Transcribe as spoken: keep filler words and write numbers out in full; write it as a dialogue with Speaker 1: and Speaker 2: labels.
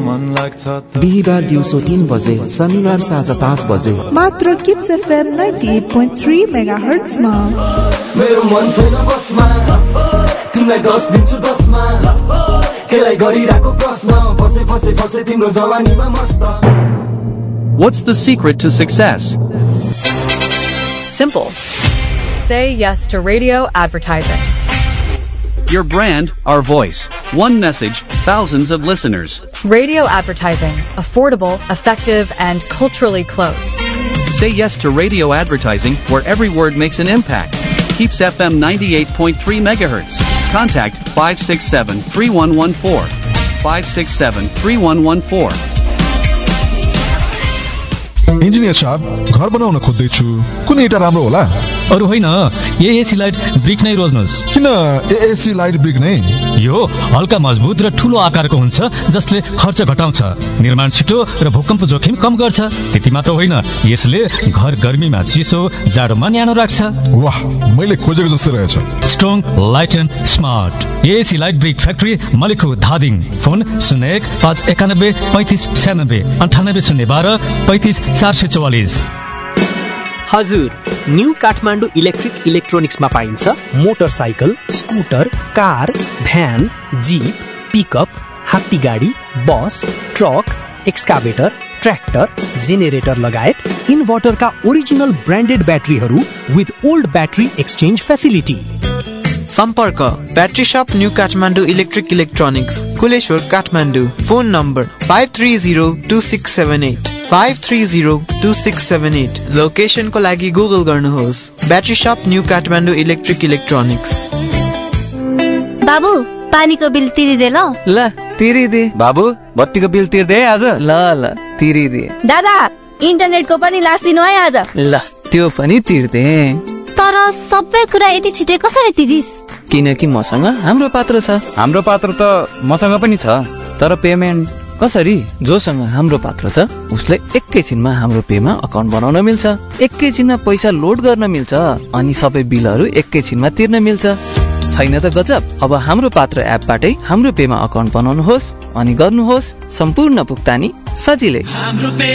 Speaker 1: बिहिबार दिउँसो तीन बजे, शनिबार साँझ पाँच बजे,
Speaker 2: मात्र kips FM ninety-eight point three megahertz मा।
Speaker 3: मेरो मन छैन बसमा, तिमीलाई दस दिन्छु दसमा, केलाई गरिराको प्रश्न, फसे फसे फसे तिम्रो जवानीमा मस्त।
Speaker 4: What's the secret to success?
Speaker 5: Simple. Say yes to radio advertising.
Speaker 4: Your brand, our voice. One message, thousands of listeners.
Speaker 5: Radio advertising. Affordable, effective, and culturally close.
Speaker 4: Say yes to radio advertising where every word makes an impact. Keeps F M ninety-eight point three megahertz. Contact five six seven, three one one four. five six seven, three one one four.
Speaker 6: Engineer साहब, घर बनाउन खोज्दैछु, कुन इटा राम्रो होला?
Speaker 7: अरु होइन, एएसी लाइट ब्रिक नै रोज्नुस्।
Speaker 6: किन एएसी लाइट ब्रिक नै?
Speaker 7: यो हल्का मजबुत र ठूलो आकारको हुन्छ जसले खर्च घटाउँछ, निर्माण छिटो र भूकम्प जोखिम कम गर्छ। त्यति मात्र होइन, यसले घर गर्मीमा चिसो, जाडोमा न्यानो राख्छ।
Speaker 6: वाह, मैले खोजेको जस्तै रहेछ।
Speaker 7: Strong, light and smart. AAC light brick factory, मलिखु, Dhading. Phone शून्य एक पाँच एकानब्बे पैँतिस छ्यानब्बे अन्ठानब्बे शून्य बाह्र पैँतिस चार सय चौवालिस।
Speaker 8: हजुर, न्यू काठमाडौँ इलेक्ट्रिक इलेक्ट्रोनिक्समा पाइन्छ motorcycle, scooter, car, van, jeep, pickup, हात्ती गाडी, बस, ट्रक, एक्सकाभेटर, ट्र्याक्टर, जेनेरेटर लगायत इन्भर्टरका original branded ब्याट्रीहरू with old battery exchange facility.
Speaker 9: सम्पर्क ब्याट्री शप new Kathmandu electric electronics, Kuleshwar, Kathmandu. Phone number five three zero two six seven at five three zero two six seven at. लोकेसनको लागि Google गर्नुहोस् battery शप new Kathmandu electric electronics.
Speaker 10: बाबु, पानीको bill तिरिदे ल।
Speaker 11: ल तिरिदे। बाबु, बत्तीको बिल तिर्दे आज। ल ल तिरिदे।
Speaker 10: दादा, इन्टरनेटको पनि लास्ट दिनु है आज।
Speaker 11: ल त्यो पनि तिर्दे।
Speaker 10: तर सबै कुरा यति छिटै कसरी तिरिस?
Speaker 11: किनकि मसँग हाम्रो पात्र छ। हाम्रो पात्र त मसँग पनि छ, तर पेमेन्ट कसरी? जोसँग हाम्रो पात्र छ उसले एकैछिनमा हाम्रो पेमा अकाउन्ट बनाउन मिल्छ, एकैछिनमा पैसा लोड गर्न मिल्छ, अनि सबै बिलहरू एकैछिनमा तिर्न मिल्छ। छैन त गजब? अब हाम्रो पात्र एपबाटै हाम्रो पेमा अकाउन्ट बनाउनुहोस् अनि गर्नुहोस् सम्पूर्ण भुक्तानी सजिलै।